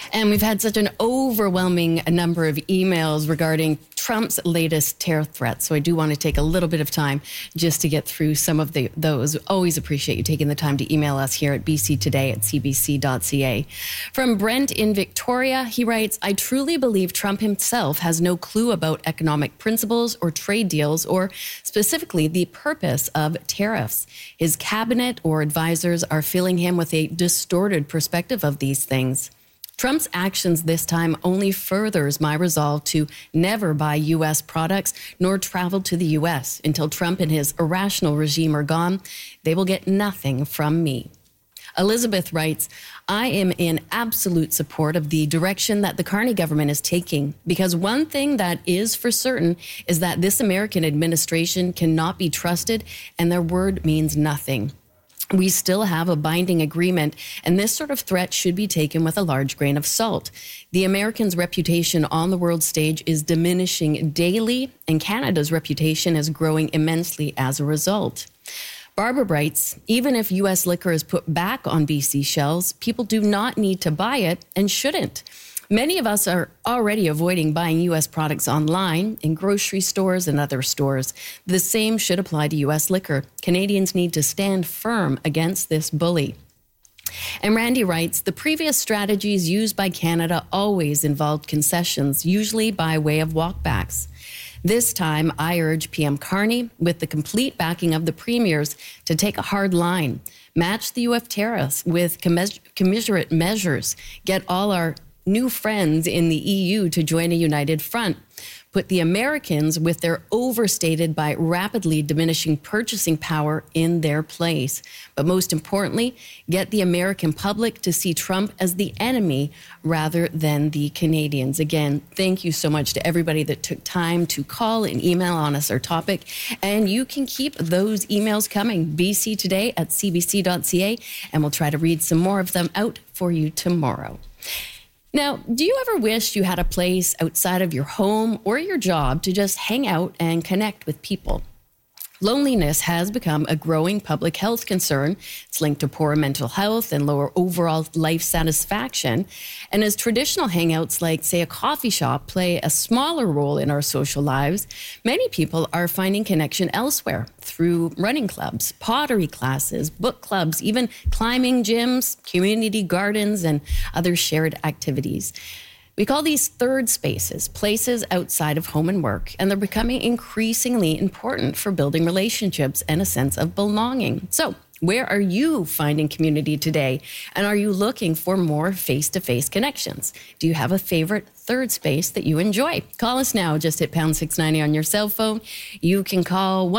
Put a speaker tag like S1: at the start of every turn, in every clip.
S1: And we've had such an overwhelming number of emails regarding Trump's latest terror threats. So I do want to take a little bit of time just to get through some of those. Always appreciate you taking the time to email us here at bctoday@cbc.ca. From Brent in Victoria, he writes, I truly believe Trump himself has no clue about economic principles or trade deals, or specifically the purpose of tariffs. His cabinet or advisors are filling him with a distorted perspective of these things. Trump's actions this time only furthers my resolve to never buy U.S. products nor travel to the U.S. Until Trump and his irrational regime are gone, they will get nothing from me. Elizabeth writes, I am in absolute support of the direction that the Carney government is taking, because one thing that is for certain is that this American administration cannot be trusted and their word means nothing. We still have a binding agreement, and this sort of threat should be taken with a large grain of salt. The Americans' reputation on the world stage is diminishing daily, and Canada's reputation is growing immensely as a result. Barbara writes, even if U.S. liquor is put back on BC shelves, people do not need to buy it and shouldn't. Many of us are already avoiding buying U.S. products online, in grocery stores and other stores. The same should apply to U.S. liquor. Canadians need to stand firm against this bully. And Randy writes, the previous strategies used by Canada always involved concessions, usually by way of walkbacks. This time, I urge PM Carney, with the complete backing of the premiers, to take a hard line, match the UF tariffs with commensurate measures, get all our new friends in the EU to join a united front, put the Americans with their overstated by rapidly diminishing purchasing power in their place. But most importantly, get the American public to see Trump as the enemy rather than the Canadians. Again, thank you so much to everybody that took time to call and email on us our topic. And you can keep those emails coming, bctoday@cbc.ca, and we'll try to read some more of them out for you tomorrow. Now, do you ever wish you had a place outside of your home or your job to just hang out and connect with people? Loneliness has become a growing public health concern. It's linked to poorer mental health and lower overall life satisfaction. And as traditional hangouts like, say, a coffee shop play a smaller role in our social lives, many people are finding connection elsewhere through running clubs, pottery classes, book clubs, even climbing gyms, community gardens, and other shared activities. We call these third spaces, places outside of home and work, and they're becoming increasingly important for building relationships and a sense of belonging. So, where are you finding community today? And are you looking for more face-to-face connections? Do you have a favorite third space that you enjoy? Call us now. Just hit pound 690 on your cell phone. You can call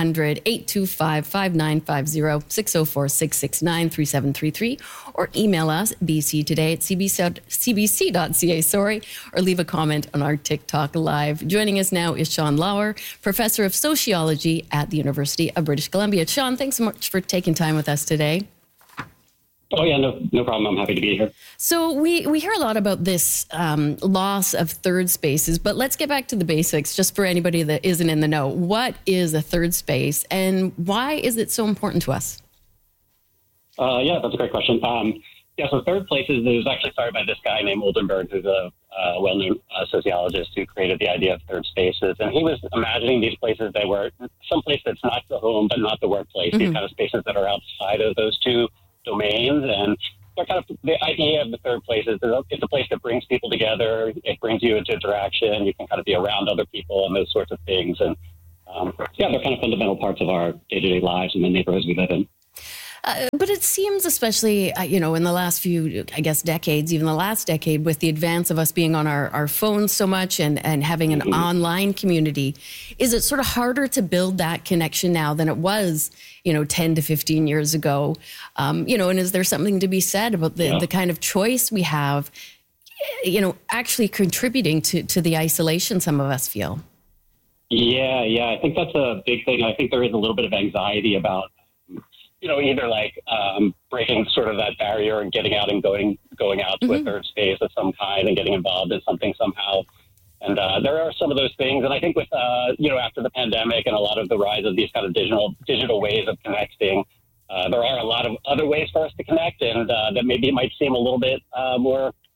S1: 1-800-825-5950, 604-669-3733, or email us, bctoday@cbc.ca, or leave a comment on our TikTok Live. Joining us now is Sean Lauer, professor of sociology at the University of British Columbia. Sean, thanks so much for taking time with us today.
S2: Oh, yeah, no problem. I'm happy to be here.
S1: So we hear a lot about this loss of third spaces, but let's get back to the basics just for anybody that isn't in the know. What is a third space and why is it so important to us?
S2: Yeah, that's a great question. So third places, it was actually started by this guy named Oldenburg, who's a well-known sociologist who created the idea of third spaces. And he was imagining these places that were someplace that's not the home, but not the workplace, these kind of spaces that are outside of those two domains. And they're kind of the idea of the third place is it's a place that brings people together. It brings you into interaction. You can kind of be around other people and those sorts of things. And they're kind of fundamental parts of our day-to-day lives and the neighborhoods we live in.
S1: But it seems, especially, in the last few, decades, even the last decade, with the advance of us being on our phones so much and having an online community, is it sort of harder to build that connection now than it was, 10 to 15 years ago? And is there something to be said about the kind of choice we have, actually contributing to the isolation some of us feel?
S2: Yeah. I think that's a big thing. I think there is a little bit of anxiety about either breaking sort of that barrier and getting out and going out to a third space of some kind and getting involved in something somehow. And there are some of those things. And I think with, after the pandemic and a lot of the rise of these kind of digital ways of connecting, there are a lot of other ways for us to connect and that maybe it might seem a little bit more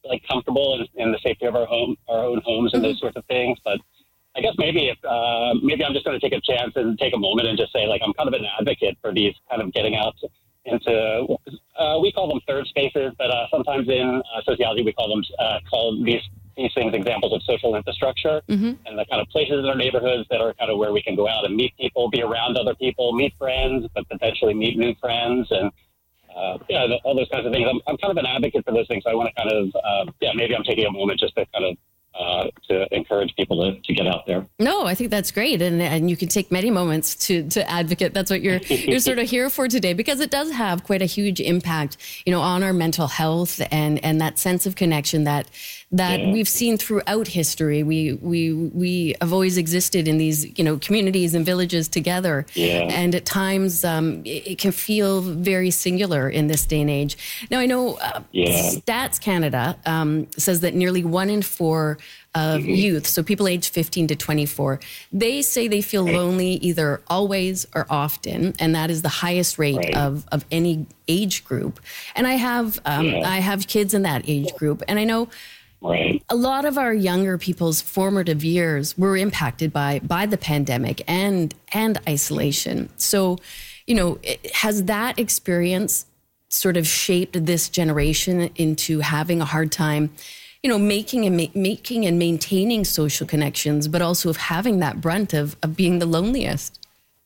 S2: like comfortable in the safety of our own homes and those sorts of things. But I guess maybe maybe I'm just going to take a chance and take a moment and just say, like, I'm kind of an advocate for these kind of getting out into, we call them third spaces, but sometimes in sociology we call these things examples of social infrastructure, and the kind of places in our neighborhoods that are kind of where we can go out and meet people, be around other people, meet friends, but potentially meet new friends, and all those kinds of things. I'm kind of an advocate for those things. So I want to kind of, maybe I'm taking a moment just to kind of to encourage people to get out there.
S1: No, I think that's great, and you can take many moments to advocate. That's what you're sort of here for today, because it does have quite a huge impact, on our mental health and that sense of connection that we've seen throughout history. We have always existed in these communities and villages together, and at times it can feel very singular in this day and age. Now I know Stats Canada says that nearly 1 in 4 of youth, so people aged 15 to 24, they say they feel lonely either always or often, and that is the highest rate of any age group. And I have kids in that age group, and I know a lot of our younger people's formative years were impacted by the pandemic and isolation. So, has that experience sort of shaped this generation into having a hard time making and maintaining social connections, but also of having that brunt of being the loneliest?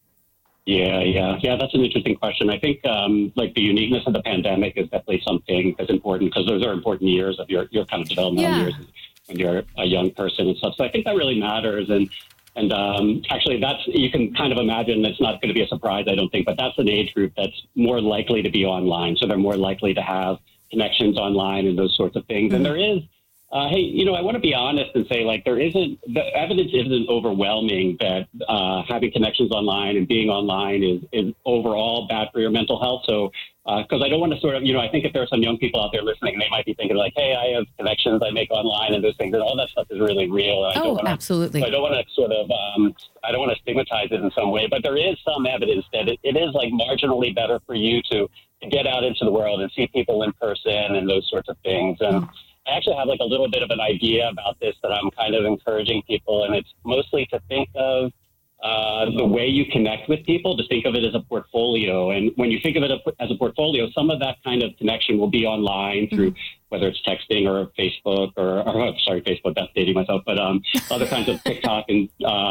S2: Yeah. That's an interesting question. I think like the uniqueness of the pandemic is definitely something that's important, because those are important years of your kind of developmental years when you're a young person and stuff. So I think that really matters. And actually, you can kind of imagine it's not going to be a surprise, I don't think, but that's an age group that's more likely to be online. So they're more likely to have connections online and those sorts of things. And there is, I want to be honest and say, like, the evidence isn't overwhelming that having connections online and being online is overall bad for your mental health. So, because I don't want to sort of, I think if there are some young people out there listening, they might be thinking like, hey, I have connections I make online and those things, and all that stuff is really real.
S1: Absolutely.
S2: So I don't want to sort of, I don't want to stigmatize it in some way, but there is some evidence that it is like marginally better for you to get out into the world and see people in person and those sorts of things. And I actually have like a little bit of an idea about this that I'm kind of encouraging people, and it's mostly to think of the way you connect with people, to think of it as a portfolio. And when you think of it as a portfolio, some of that kind of connection will be online through whether it's texting or Facebook Facebook, that's dating myself, but other kinds of TikTok and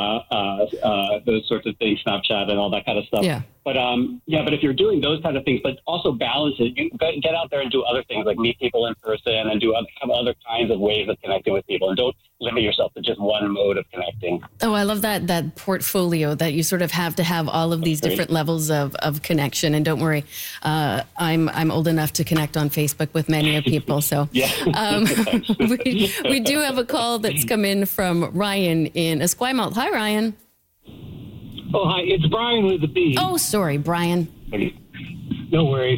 S2: those sorts of things, Snapchat and all that kind of stuff. Yeah. But but if you're doing those kind of things, but also balance it, you get out there and do other things like meet people in person and have other kinds of ways of connecting with people, and don't limit yourself to just one mode of connecting.
S1: Oh, I love that portfolio, that you sort of have to have all of these different levels of connection. And don't worry, I'm old enough to connect on Facebook with many of people. So we do have a call that's come in from Ryan in Esquimalt. Hi, Ryan.
S3: Oh, hi. It's Brian with the B.
S1: Oh, sorry, Brian.
S3: No worries.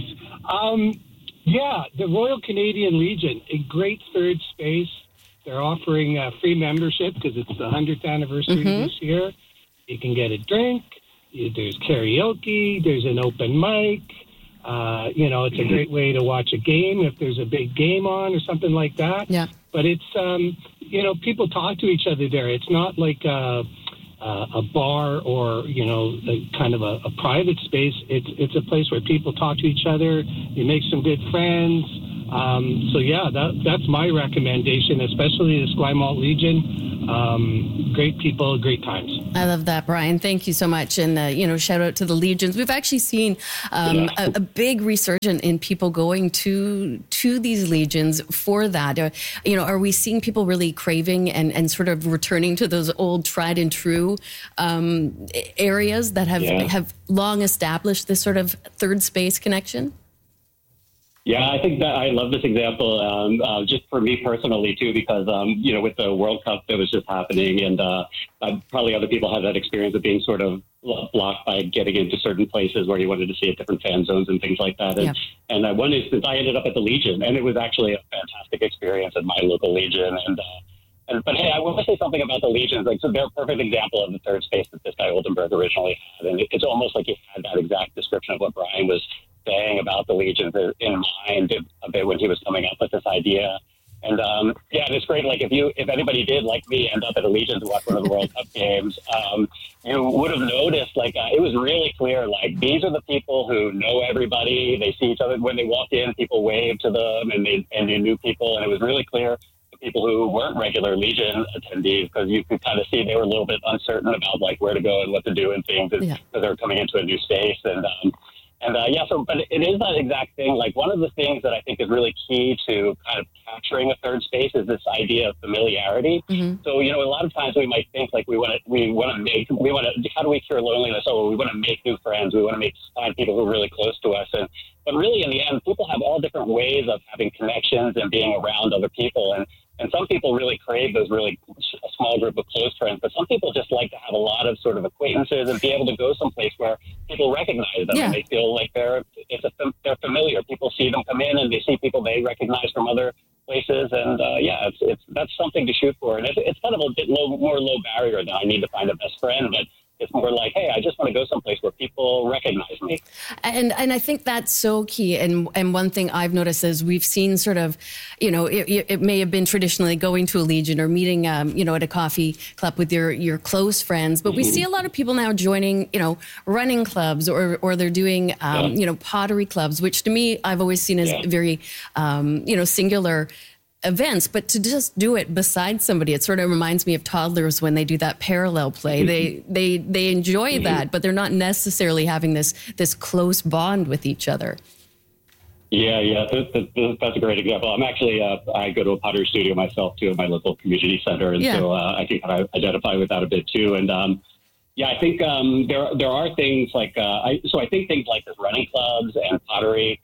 S3: The Royal Canadian Legion, a great third space. They're offering free membership because it's the 100th anniversary this year. You can get a drink. There's karaoke. There's an open mic. It's a great way to watch a game if there's a big game on or something like that. Yeah. But it's, people talk to each other there. It's not like a bar or, kind of a private space. It's a place where people talk to each other. You make some good friends. That's my recommendation, especially the Esquimalt Legion. Great people, great times.
S1: I love that, Brian. Thank you so much. And, shout out to the Legions. We've actually seen a big resurgence in people going to these Legions for that. Are we seeing people really craving and sort of returning to those old tried and true areas that have long established this sort of third space connection?
S2: Yeah, I think that I love this example, just for me personally, too, because, with the World Cup that was just happening, and probably other people had that experience of being sort of blocked by getting into certain places where you wanted to see at different fan zones and things like that. And one instance, I ended up at the Legion, and it was actually a fantastic experience at my local Legion. But hey, I want to say something about the Legions. Like, so they're a perfect example of the third space that this guy Oldenburg originally had. And it's almost like he had that exact description of what Brian was saying about the Legions in mind a bit when he was coming up with this idea. And yeah, and it's great. Like if anybody did, like me, end up at Allegiant to watch one of the World Cup games, you would have noticed, like, it was really clear, like, these are the people who know everybody. They see each other. When they walk in, people wave to them, and they knew people. And it was really clear to people who weren't regular Legion attendees, because you could kind of see they were a little bit uncertain about, like, where to go and what to do and things, because they were coming into a new space. But it is that exact thing. Like, one of the things that I think is really key to kind of capturing a third space is this idea of familiarity. Mm-hmm. So, a lot of times we might think like how do we cure loneliness? Oh, we want to make new friends. We want to find people who are really close to us. But really, in the end, people have all different ways of having connections and being around other people. And some people really crave those really small group of close friends, but some people just like to have a lot of sort of acquaintances and be able to go someplace where people recognize them and they feel like they're familiar. People see them come in and they see people they recognize from other places, and that's something to shoot for. And it's kind of a bit more low barrier than I need to find a best friend, but it's more like, hey, I just want to go someplace where people recognize me.
S1: And I think that's so key. And one thing I've noticed is we've seen sort of, it may have been traditionally going to a Legion or meeting, at a coffee club with your close friends. But we see a lot of people now joining, running clubs or they're doing, pottery clubs, which to me, I've always seen as very, singular events, but to just do it beside somebody, it sort of reminds me of toddlers when they do that parallel play. They enjoy that, but they're not necessarily having this close bond with each other.
S2: Yeah, that's a great example. I'm actually, I go to a pottery studio myself too at my local community center, and so I can kind of identify with that a bit too. And I think there are things like I think things like this running clubs and pottery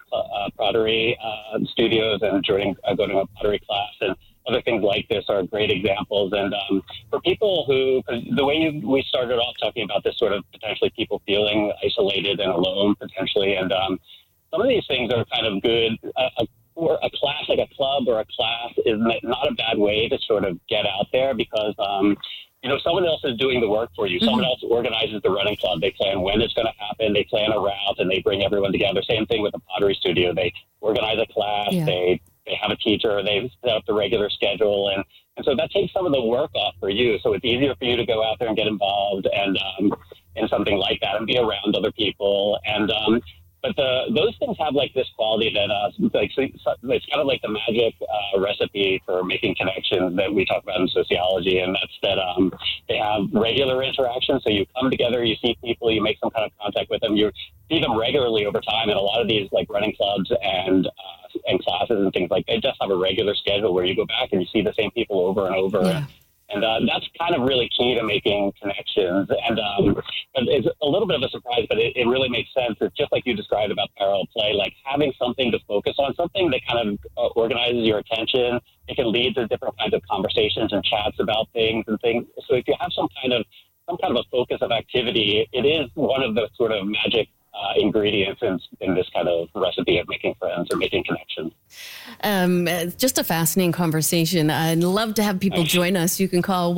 S2: studios and going to a pottery class and other things like this are great examples. And for people who, the way we started off talking about this sort of potentially people feeling isolated and alone potentially, and some of these things are kind of good. Or a class, like a club or a class, is not a bad way to sort of get out there because someone else is doing the work for you. Mm-hmm. Someone else organizes the running club. They plan when it's going to happen. They plan a route, and they bring everyone together. Same thing with the pottery studio. They organize a class. Yeah. They have a teacher. They set up the regular schedule. And so that takes some of the work off for you. So it's easier for you to go out there and get involved and in something like that and be around other people. And but those things have like this quality that it's kind of like the magic recipe for making connections that we talk about in sociology, and that's that they have regular interaction. So you come together, you see people, you make some kind of contact with them, you see them regularly over time. And a lot of these like running clubs and classes and things like they just have a regular schedule where you go back and you see the same people over and over. Yeah. And that's kind of really key to making connections. And but it's a little bit of a surprise, but it really makes sense. It's just like you described about parallel play, like having something to focus on, something that kind of organizes your attention. It can lead to different kinds of conversations and chats about things and things. So if you have some kind of a focus of activity, it is one of the sort of magic ingredients in this kind of recipe of making friends or making connections.
S1: Just a fascinating conversation. I'd love to have people join us. You can call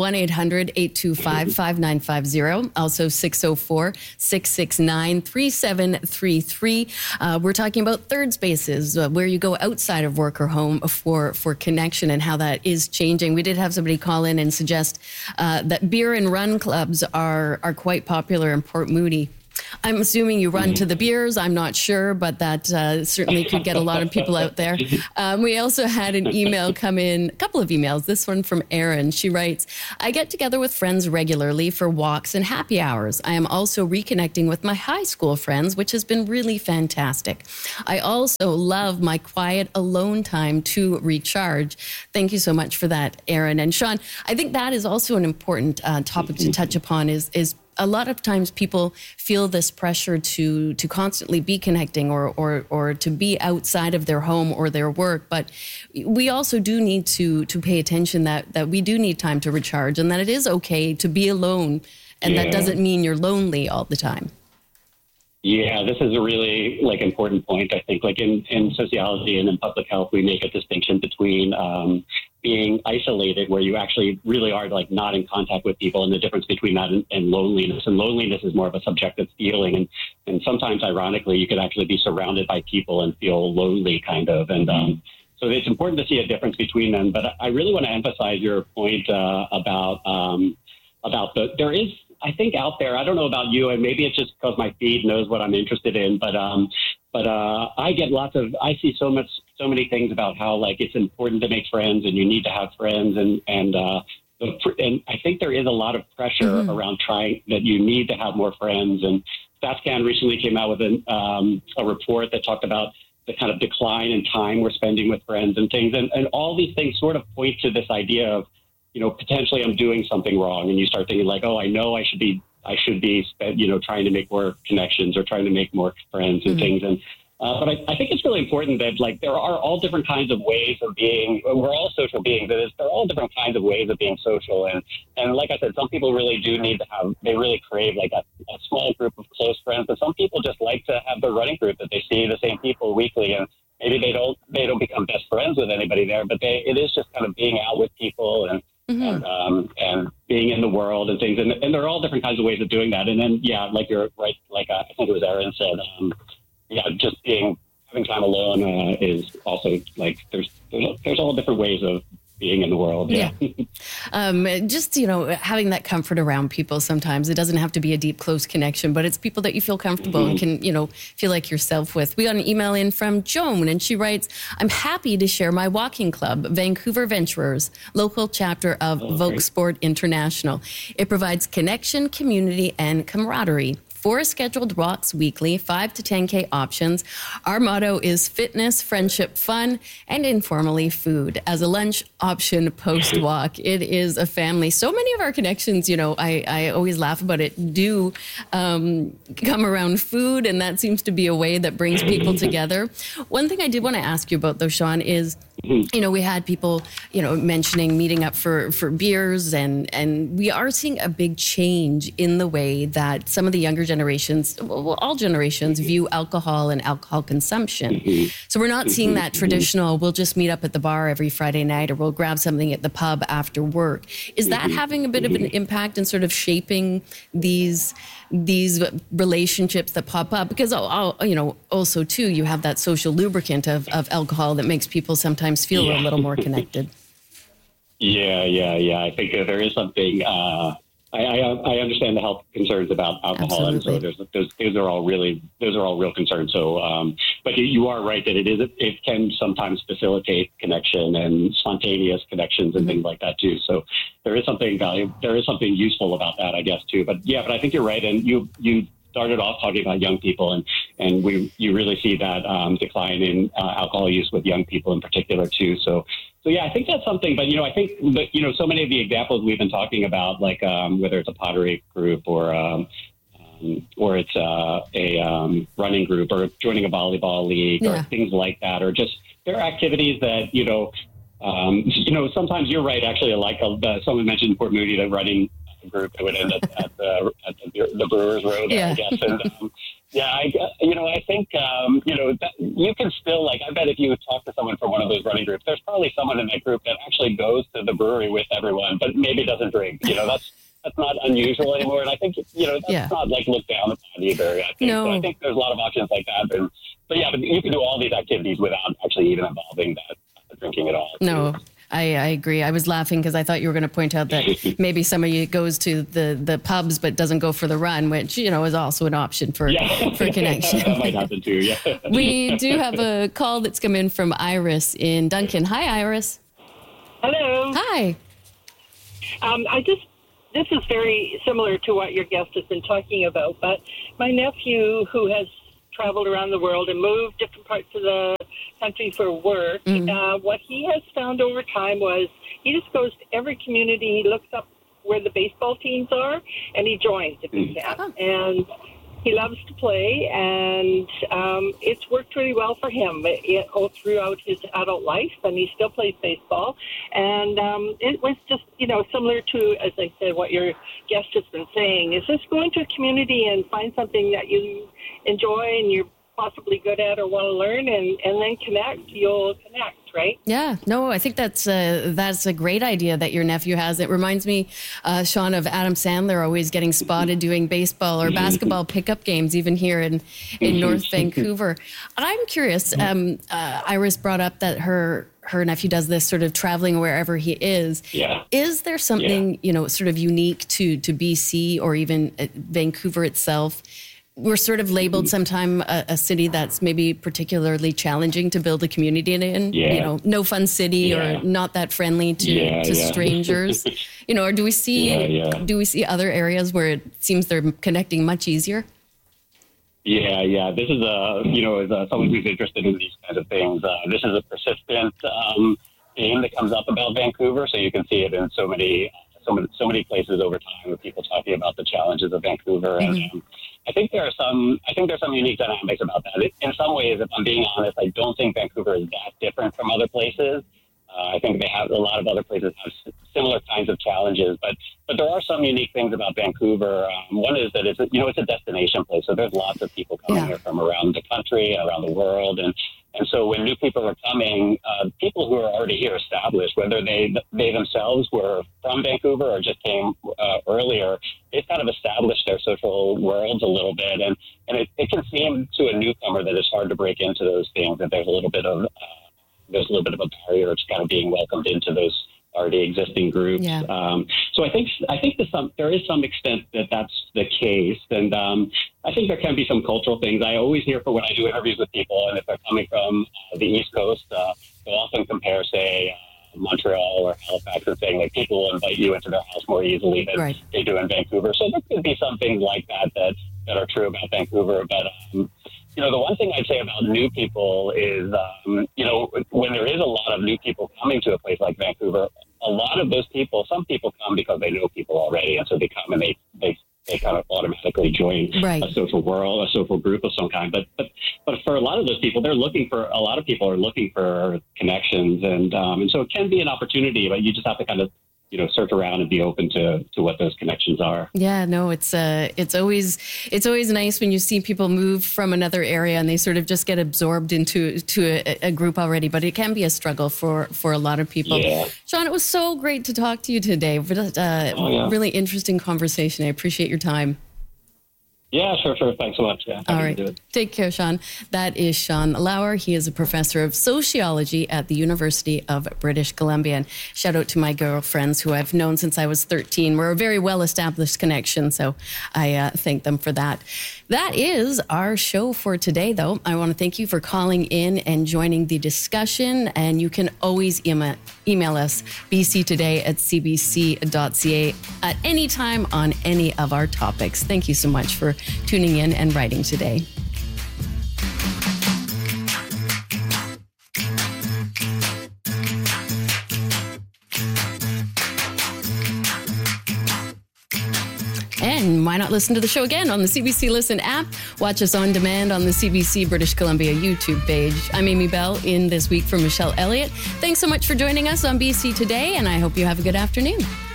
S1: 1-800-825-5950, also 604-669-3733. We're talking about third spaces, where you go outside of work or home for connection and how that is changing. We did have somebody call in and suggest that beer and run clubs are quite popular in Port Moody. I'm assuming you run to the beers. I'm not sure, but that certainly could get a lot of people out there. We also had an email come in, a couple of emails. This one from Erin. She writes, I get together with friends regularly for walks and happy hours. I am also reconnecting with my high school friends, which has been really fantastic. I also love my quiet alone time to recharge. Thank you so much for that, Erin. And Sean, I think that is also an important topic to touch upon is a lot of times people feel this pressure to constantly be connecting or to be outside of their home or their work. But we also do need to pay attention that we do need time to recharge and that it is okay to be alone. And that doesn't mean you're lonely all the time.
S2: Yeah, this is a really important point. I think in sociology and in public health, we make a distinction between being isolated, where you actually really are not in contact with people, and the difference between that and loneliness. And loneliness is more of a subjective feeling. And sometimes, ironically, you could actually be surrounded by people and feel lonely kind of. And So it's important to see a difference between them. But I really want to emphasize your point about there is, I think, out there, I don't know about you, and maybe it's just because my feed knows what I'm interested in, but I get I see so many things about how, like, it's important to make friends and you need to have friends, and I think there is a lot of pressure around trying that you need to have more friends. And StatsCan recently came out with a report that talked about the kind of decline in time we're spending with friends and things. And all these things sort of point to this idea of, potentially I'm doing something wrong. And you start thinking like, oh, I know I should be, trying to make more connections or trying to make more friends and things. And, but I think it's really important that, like, there are all different kinds of ways of being. We're all social beings. There are all different kinds of ways of being social. And like I said, some people really do need to they really crave like a small group of close friends. But some people just like to have the running group that they see the same people weekly. And maybe they don't become best friends with anybody there, but it is just kind of being out with people and being in the world and things. And there are all different kinds of ways of doing that. And then, yeah, like you're right. Like I think it was Aaron said, just having time alone is also like there's all different ways of being in the world. Yeah.
S1: Just, having that comfort around people sometimes. It doesn't have to be a deep, close connection, but it's people that you feel comfortable and can, feel like yourself with. We got an email in from Joan, and she writes, I'm happy to share my walking club, Vancouver Venturers, local chapter of Vogue Sport International. It provides connection, community, and camaraderie. 4 scheduled walks weekly, 5 to 10K options. Our motto is fitness, friendship, fun, and informally food. As a lunch option post-walk, it is a family. So many of our connections, I always laugh about it, do come around food, and that seems to be a way that brings people together. One thing I did want to ask you about, though, Sean, is we had people, mentioning meeting up for beers, and we are seeing a big change in the way that some of the younger generations, well, all generations, view alcohol and alcohol consumption. So we're not seeing that traditional, we'll just meet up at the bar every Friday night, or we'll grab something at the pub after work. Is that having a bit of an impact in sort of shaping these relationships that pop up? Because, also, too, you have that social lubricant of alcohol that makes people sometimes feel a little more connected.
S2: Yeah. I think there is something. I understand the health concerns about alcohol,
S1: Absolutely.
S2: and so those are all real concerns. So, but you are right that it can sometimes facilitate connection and spontaneous connections and things like that too. So there is something valuable, there is something useful about that, I guess too. But I think you're right, and you started off talking about young people, and you really see that decline in alcohol use with young people in particular too. So yeah, I think that's something. But I think that so many of the examples we've been talking about, like whether it's a pottery group or it's a running group or joining a volleyball league or things like that, or just there are activities that sometimes you're right. Actually, like someone mentioned in Port Moody, the running group that would end up at the Brewers Road, I guess. And I think that you can still, like, I bet if you talk to someone from one of those running groups, there's probably someone in that group that actually goes to the brewery with everyone, but maybe doesn't drink. That's not unusual anymore. And I think that's not like looked down upon either. I think.
S1: No.
S2: So I think there's a lot of options like that. But you can do all these activities without actually even involving that drinking at all.
S1: No. I agree. I was laughing because I thought you were going to point out that maybe somebody goes to the pubs but doesn't go for the run, which, is also an option for connection.
S2: That might happen too, yeah.
S1: We do have a call that's come in from Iris in Duncan. Hi, Iris.
S4: Hello.
S1: Hi.
S4: This is very similar to what your guest has been talking about, but my nephew, who has traveled around the world and moved different parts of the country for work. What he has found over time was he just goes to every community, he looks up where the baseball teams are, and he joins if he can. And he loves to play, and it's worked really well for him all throughout his adult life, and he still plays baseball. And it was just, similar to, as I said, what your guest has been saying, is just going to a community and find something that you enjoy and you're possibly good at or want to learn, and then you'll connect, right?
S1: Yeah, no, I think that's a great idea that your nephew has. It reminds me, Sean, of Adam Sandler always getting spotted doing baseball or basketball pickup games, even here in North Vancouver. I'm curious, Iris brought up that her her nephew does this sort of traveling wherever he is.
S2: Yeah.
S1: Is there something, sort of unique to BC or even Vancouver itself? We're sort of labeled sometime a city that's maybe particularly challenging to build a community in, no fun city or not that friendly to strangers, or do we see other areas where it seems they're connecting much easier?
S2: Yeah. This is as someone who's interested in these kinds of things, this is a persistent theme that comes up about Vancouver. So you can see it in so many places over time with people talking about the challenges of Vancouver. And I think there's some unique dynamics about that. In some ways, if I'm being honest, I don't think Vancouver is that different from other places. I think they have a lot of other places have similar kinds of challenges, but there are some unique things about Vancouver. One is that it's a destination place, so there's lots of people coming here from around the country, around the world, and so when new people are coming, people who are already here established, whether they themselves were from Vancouver or just came earlier, they've kind of established their social worlds a little bit, and it can seem to a newcomer that it's hard to break into those things, that there's a little bit of a barrier to kind of being welcomed into those already existing groups.
S1: Yeah.
S2: So I think there is some extent that that's the case. And I think there can be some cultural things. I always hear when I do interviews with people, and if they're coming from the East Coast, they'll often compare, say, Montreal or Halifax, and saying like people will invite you into their house more easily than they do in Vancouver. So there could be some things like that are true about Vancouver. But the one thing I'd say about new people is, when there is a lot of new people coming to a place like Vancouver, a lot of those people, some people come because they know people already, and so they come and they kind of automatically join a social world, a social group of some kind. But for a lot of those people, a lot of people are looking for connections, and so it can be an opportunity, but you just have to kind of search around and be open to what those connections are.
S1: Yeah, no, it's always nice when you see people move from another area and they sort of just get absorbed into a group already, but it can be a struggle for a lot of people. Yeah. Sean, it was so great to talk to you today. Really interesting conversation. I appreciate your time.
S2: Yeah, sure. Thanks so much. Yeah,
S1: all right. Take care, Sean. That is Sean Lauer. He is a professor of sociology at the University of British Columbia. And shout out to my girlfriends who I've known since I was 13. We're a very well-established connection, so I thank them for that. That is our show for today, though. I want to thank you for calling in and joining the discussion. And you can always email us, bctoday@cbc.ca at any time on any of our topics. Thank you so much for tuning in and writing today. And why not listen to the show again on the CBC Listen app? Watch us on demand on the CBC British Columbia YouTube page. I'm Amy Bell in this week for Michelle Elliott. Thanks so much for joining us on BC Today, and I hope you have a good afternoon.